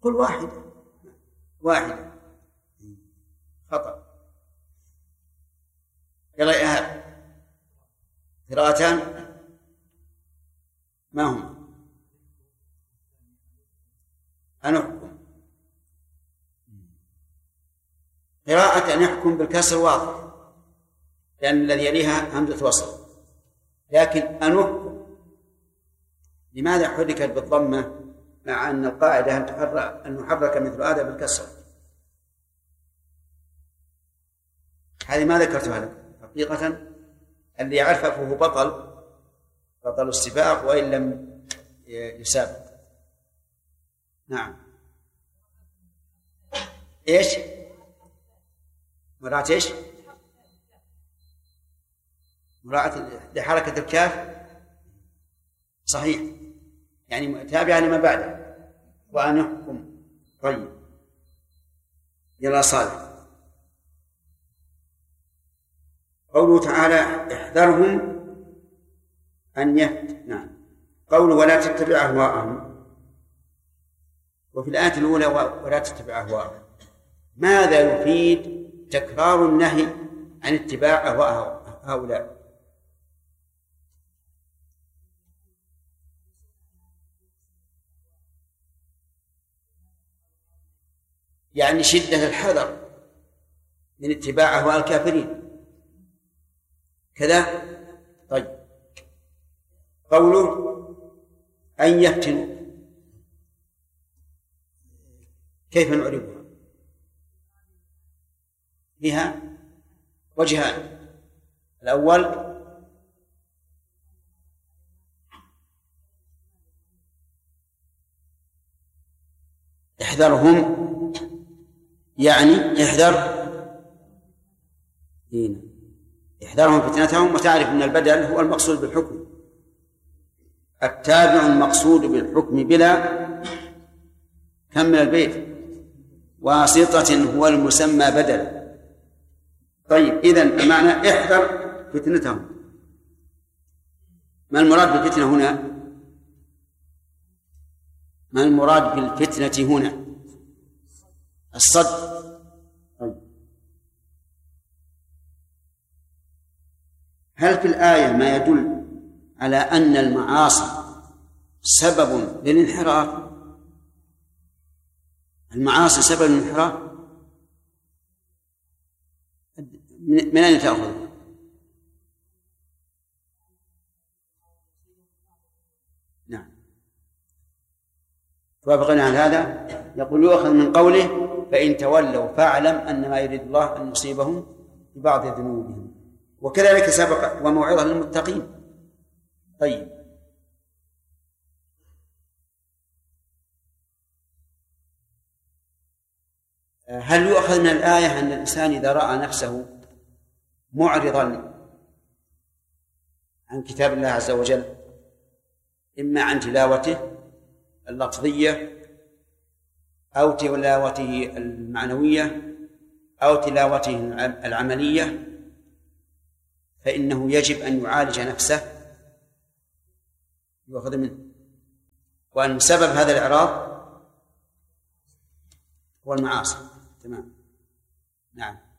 قل واحدة واحدة خطأ. يلا يا إيهاب، قراءتان ما هم؟ أنحكم. قراءة أن يحكم بالكسر واضح لأن الذي يليها همزة وصل، لكن أنحكم لماذا حركت بالضمة مع أن القاعدة أن نحرك مثل هذا بالكسر؟ هذه ما ذكرتها لك حقيقة. اللي يعرفه فهو بطل السباق وإن لم يسابق. نعم. إيش مراعاة إيش؟ مراعاة لحركة الكاف، صحيح، يعني تابعة لما بعده. وأن يحكم. طيب يلا صالح. قوله تعالى احذرهم أن نعم. قوله ولا تتبع أهواءهم، وفي الآية الأولى ولا تتبع أهواءهم، ماذا يفيد تكرار النهي عن اتباع أهواء هؤلاء؟ يعني شدة الحذر من اتباع أهواء الكافرين كذا. طيب قوله أن يفتنوا، كيف نعرفها؟ فيها وجهان. الأول احذرهم، يعني احذرهم فتنتهم، وتعرف أن البدل هو المقصود بالحكم، التابع المقصود بالحكم بلا كمل البيت واسطة هو المسمى بدل. طيب إذن المعنى احذر فتنتهم. ما المراد بالفتنة هنا؟ ما المراد بالفتنة هنا؟ الصد. طيب هل في الآية ما يدل على أن المعاصي سبب للانحراف؟ المعاصي سبب للانحراف؟ من أين تأخذ؟ نعم توافقنا على هذا. يقول يؤخذ من قوله فإن تولوا فاعلم أن ما يريد الله أن يصيبهم ببعض ذنوبهم، وكذلك سبق وموعظة للمتقين. طيب هل يؤخذ من الآية أن الإنسان إذا رأى نفسه معرضا عن كتاب الله عز وجل، إما عن تلاوته اللفظية أو تلاوته المعنوية أو تلاوته العملية، فإنه يجب أن يعالج نفسه يؤخذ منه، وأن سبب هذا الإعراض هو المعاصي. تمام. نعم.